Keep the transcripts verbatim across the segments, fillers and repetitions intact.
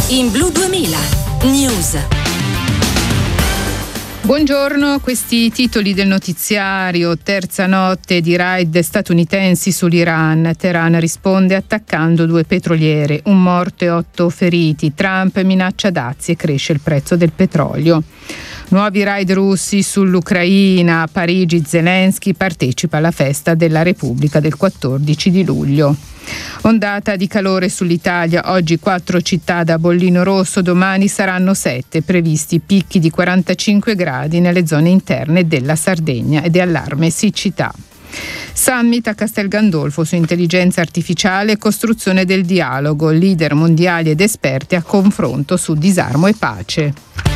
In Blu duemila News. Buongiorno, questi i titoli del notiziario. Terza notte di raid statunitensi sull'Iran. Teheran risponde attaccando due petroliere, un morto e otto feriti. Trump minaccia dazi e cresce il prezzo del petrolio. Nuovi raid russi sull'Ucraina. A Parigi Zelensky partecipa alla festa della Repubblica del quattordici di luglio. Ondata di calore sull'Italia, oggi quattro città da bollino rosso, domani saranno sette, previsti picchi di quarantacinque gradi nelle zone interne della Sardegna ed è allarme siccità. Summit a Castel Gandolfo su intelligenza artificiale e costruzione del dialogo, leader mondiali ed esperti a confronto su disarmo e pace.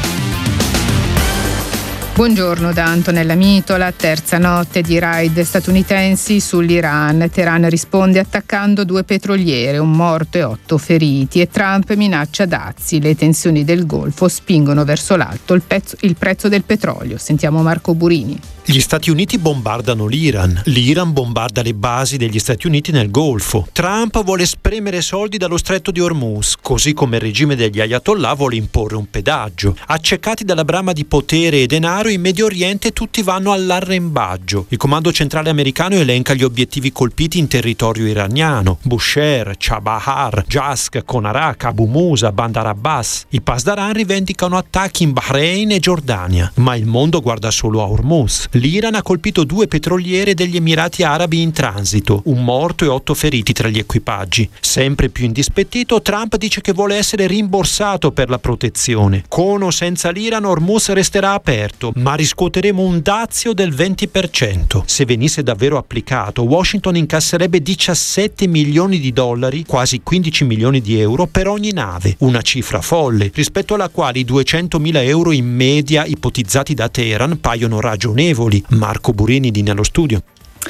Buongiorno da Antonella Mitola. Terza notte di raid statunitensi sull'Iran. Teheran risponde attaccando due petroliere, un morto e otto feriti, e Trump minaccia dazi. Le tensioni del Golfo spingono verso l'alto il, pezzo, il prezzo del petrolio. Sentiamo Marco Burini. Gli Stati Uniti bombardano l'Iran, l'Iran bombarda le basi degli Stati Uniti nel Golfo. Trump vuole spremere soldi dallo stretto di Hormuz, così come il regime degli Ayatollah vuole imporre un pedaggio. Accecati dalla brama di potere e denaro, in Medio Oriente tutti vanno all'arrembaggio. Il comando centrale americano elenca gli obiettivi colpiti in territorio iraniano: Bushehr, Chabahar, Jask, Konarak, Abu Musa, Bandar Abbas. I Pasdaran rivendicano attacchi in Bahrain e Giordania, ma il mondo guarda solo a Hormuz. L'Iran ha colpito due petroliere degli Emirati Arabi in transito, un morto e otto feriti tra gli equipaggi. Sempre più indispettito, Trump dice che vuole essere rimborsato per la protezione. Con o senza l'Iran, Hormuz resterà aperto, ma riscuoteremo un dazio del venti per cento. Se venisse davvero applicato, Washington incasserebbe diciassette milioni di dollari, quasi quindici milioni di euro, per ogni nave, una cifra folle, rispetto alla quale i duecentomila euro in media ipotizzati da Teheran paiono ragionevoli. Marco Burini di Nello Studio.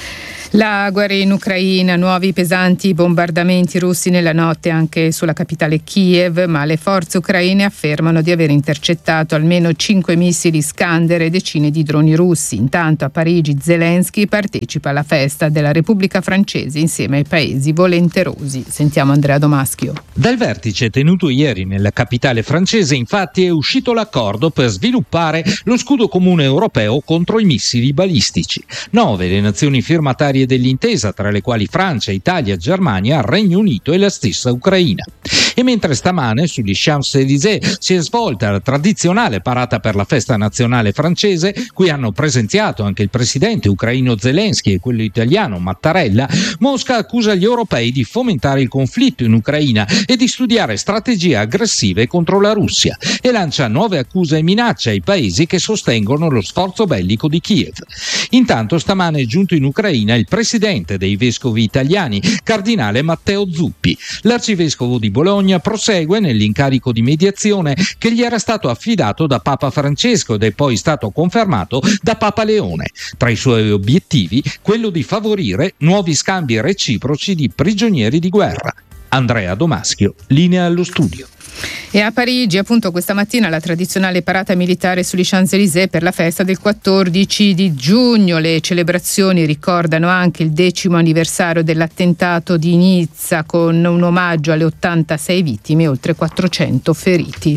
La guerra in Ucraina, nuovi pesanti bombardamenti russi nella notte anche sulla capitale Kiev, ma le forze ucraine affermano di aver intercettato almeno cinque missili Iskander e decine di droni russi. Intanto a Parigi Zelensky partecipa alla festa della Repubblica Francese insieme ai paesi volenterosi. Sentiamo Andrea Domaschio. Dal vertice tenuto ieri nella capitale francese, infatti, è uscito l'accordo per sviluppare lo scudo comune europeo contro i missili balistici. Nove le nazioni firmatarie dell'intesa, tra le quali Francia, Italia, Germania, Regno Unito e la stessa Ucraina. E mentre stamane sugli Champs-Élysées si è svolta la tradizionale parata per la festa nazionale francese, cui hanno presenziato anche il presidente ucraino Zelensky e quello italiano Mattarella, Mosca accusa gli europei di fomentare il conflitto in Ucraina e di studiare strategie aggressive contro la Russia, e lancia nuove accuse e minacce ai paesi che sostengono lo sforzo bellico di Kiev. Intanto stamane è giunto in Ucraina il presidente dei vescovi italiani, cardinale Matteo Zuppi. L'arcivescovo di Bologna prosegue nell'incarico di mediazione che gli era stato affidato da Papa Francesco ed è poi stato confermato da Papa Leone. Tra i suoi obiettivi, quello di favorire nuovi scambi reciproci di prigionieri di guerra. Andrea Domaschio, linea allo studio. E a Parigi, appunto, questa mattina la tradizionale parata militare sugli Champs-Élysées per la festa del quattordici di giugno. Le celebrazioni ricordano anche il decimo anniversario dell'attentato di Nizza, con un omaggio alle ottantasei vittime e oltre quattrocento feriti.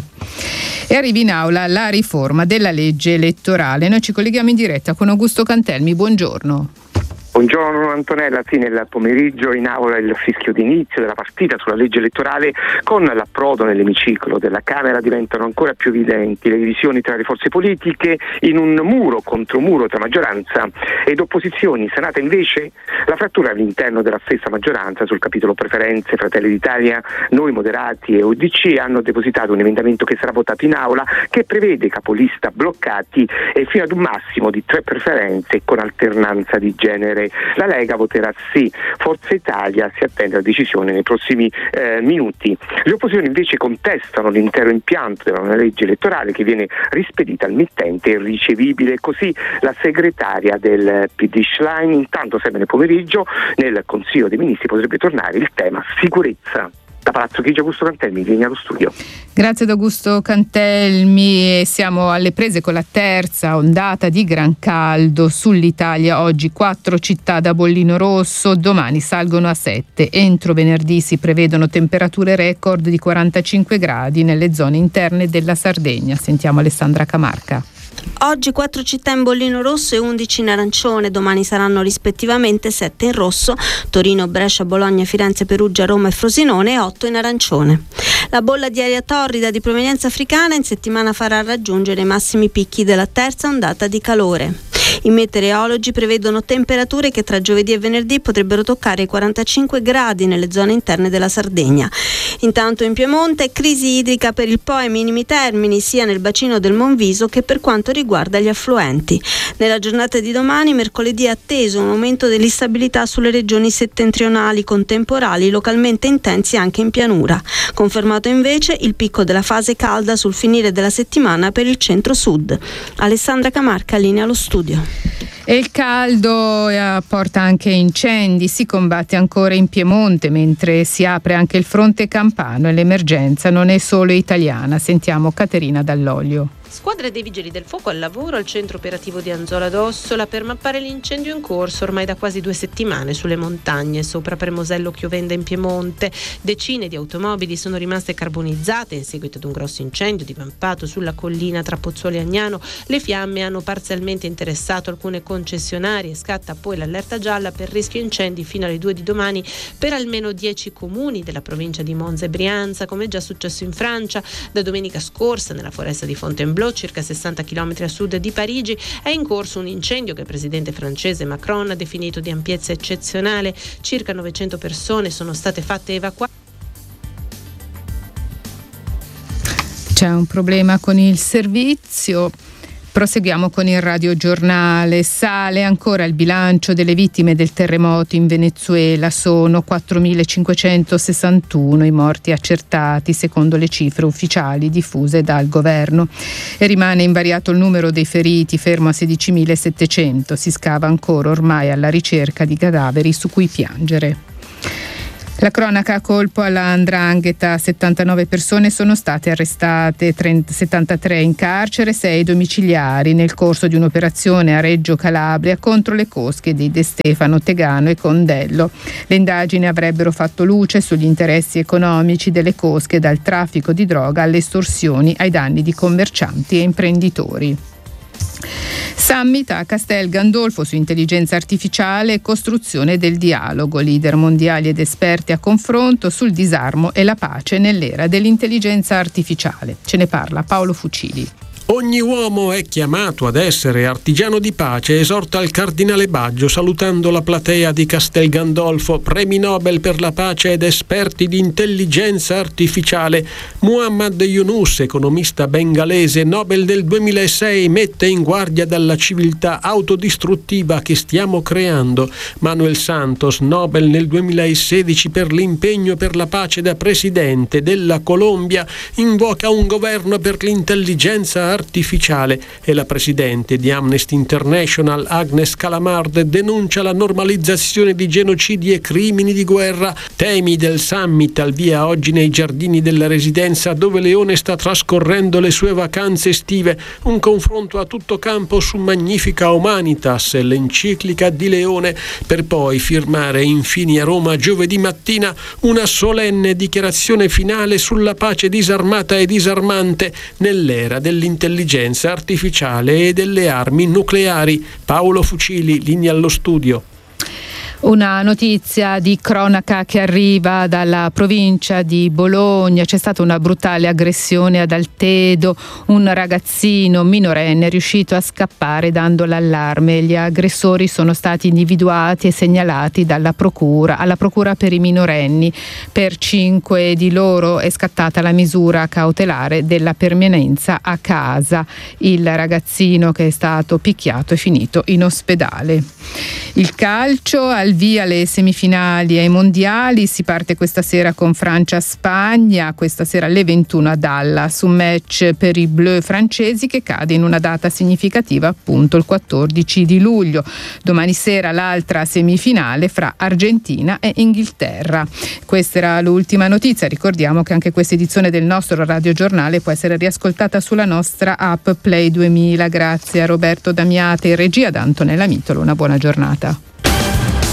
E arriva in aula la riforma della legge elettorale. Noi ci colleghiamo in diretta con Augusto Cantelmi. Buongiorno. Buongiorno Antonella, sì, nel pomeriggio in aula il fischio d'inizio della partita sulla legge elettorale. Con l'approdo nell'emiciclo della Camera diventano ancora più evidenti le divisioni tra le forze politiche in un muro contro muro tra maggioranza ed opposizioni. In Senato invece la frattura all'interno della stessa maggioranza sul capitolo preferenze. Fratelli d'Italia, Noi Moderati e U D C hanno depositato un emendamento che sarà votato in aula, che prevede capolista bloccati e fino ad un massimo di tre preferenze con alternanza di genere. La Lega voterà sì, Forza Italia si attende la decisione nei prossimi eh, minuti. Le opposizioni invece contestano l'intero impianto della legge elettorale, che viene rispedita al mittente e irricevibile. Così la segretaria del P D Schlein. Intanto sempre nel pomeriggio nel Consiglio dei Ministri potrebbe tornare il tema sicurezza. Da Palazzo Chigi, Augusto Cantelmi, linea allo studio. Grazie ad Augusto Cantelmi. Siamo alle prese con la terza ondata di gran caldo sull'Italia. Oggi quattro città da bollino rosso, domani salgono a sette. Entro venerdì si prevedono temperature record di quarantacinque gradi nelle zone interne della Sardegna. Sentiamo Alessandra Camarca. Oggi quattro città in bollino rosso e undici in arancione, domani saranno rispettivamente sette in rosso, Torino, Brescia, Bologna, Firenze, Perugia, Roma e Frosinone, e otto in arancione. La bolla di aria torrida di provenienza africana in settimana farà raggiungere i massimi picchi della terza ondata di calore. I meteorologi prevedono temperature che tra giovedì e venerdì potrebbero toccare i quarantacinque gradi nelle zone interne della Sardegna. Intanto in Piemonte crisi idrica per il Po ai minimi termini sia nel bacino del Monviso che per quanto riguarda gli affluenti. Nella giornata di domani, mercoledì, è atteso un aumento dell'instabilità sulle regioni settentrionali con temporali localmente intensi anche in pianura. Confermato invece il picco della fase calda sul finire della settimana per il centro-sud. Alessandra Camarca, linea allo studio. E il caldo eh, porta anche incendi, si combatte ancora in Piemonte mentre si apre anche il fronte campano e l'emergenza non è solo italiana. Sentiamo Caterina Dall'Olio. Squadre dei Vigili del Fuoco al lavoro al centro operativo di Anzola d'Ossola per mappare l'incendio in corso ormai da quasi due settimane sulle montagne sopra Premosello Chiovenda in Piemonte. Decine di automobili sono rimaste carbonizzate in seguito ad un grosso incendio divampato sulla collina tra Pozzuoli e Agnano. Le fiamme hanno parzialmente interessato alcune concessionarie. Scatta poi l'allerta gialla per rischio incendi fino alle due di domani per almeno dieci comuni della provincia di Monza e Brianza, come è già successo in Francia. Da domenica scorsa nella foresta di Fontainebleau, circa sessanta chilometri a sud di Parigi, è in corso un incendio che il presidente francese Macron ha definito di ampiezza eccezionale. Circa novecento persone sono state fatte evacuare. C'è un problema con il servizio. Proseguiamo con il radiogiornale. Sale ancora il bilancio delle vittime del terremoto in Venezuela. Sono quattromilacinquecentosessantuno i morti accertati secondo le cifre ufficiali diffuse dal governo. E rimane invariato il numero dei feriti, fermo a sedicimilasettecento. Si scava ancora ormai alla ricerca di cadaveri su cui piangere. La cronaca: a colpo alla 'ndrangheta, settantanove persone sono state arrestate, settantatré in carcere, sei domiciliari nel corso di un'operazione a Reggio Calabria contro le cosche di De Stefano, Tegano e Condello. Le indagini avrebbero fatto luce sugli interessi economici delle cosche, dal traffico di droga alle estorsioni ai danni di commercianti e imprenditori. Summit a Castel Gandolfo su intelligenza artificiale e costruzione del dialogo, leader mondiali ed esperti a confronto sul disarmo e la pace nell'era dell'intelligenza artificiale. Ce ne parla Paolo Fucili. Ogni uomo è chiamato ad essere artigiano di pace, esorta il cardinale Baggio salutando la platea di Castel Gandolfo, premi Nobel per la pace ed esperti di intelligenza artificiale. Muhammad Yunus, economista bengalese, Nobel del duemilasei, mette in guardia dalla civiltà autodistruttiva che stiamo creando. Manuel Santos, Nobel nel duemilasedici per l'impegno per la pace da presidente della Colombia, invoca un governo per l'intelligenza artificiale, e la presidente di Amnesty International Agnes Callamard denuncia la normalizzazione di genocidi e crimini di guerra. Temi del summit al via oggi nei giardini della residenza dove Leone sta trascorrendo le sue vacanze estive, un confronto a tutto campo su Magnifica Humanitas, l'enciclica di Leone, per poi firmare infine a Roma giovedì mattina una solenne dichiarazione finale sulla pace disarmata e disarmante nell'era dell'intelligenza intelligenza artificiale e delle armi nucleari. Paolo Fucili, linea allo studio. Una notizia di cronaca che arriva dalla provincia di Bologna. C'è stata una brutale aggressione ad Altedo. Un ragazzino minorenne è riuscito a scappare dando l'allarme. Gli aggressori sono stati individuati e segnalati dalla procura, alla procura per i minorenni. Per cinque di loro è scattata la misura cautelare della permanenza a casa. Il ragazzino che è stato picchiato è finito in ospedale. Il calcio: al il via le semifinali ai mondiali, si parte questa sera con Francia-Spagna, questa sera alle ventuno a Dallas, un match per i blu francesi che cade in una data significativa, appunto il quattordici di luglio. Domani sera l'altra semifinale fra Argentina e Inghilterra. Questa era l'ultima notizia, ricordiamo che anche questa edizione del nostro radiogiornale può essere riascoltata sulla nostra app Play duemila. Grazie a Roberto Damiate in regia, da Antonella Mitolo, una buona giornata.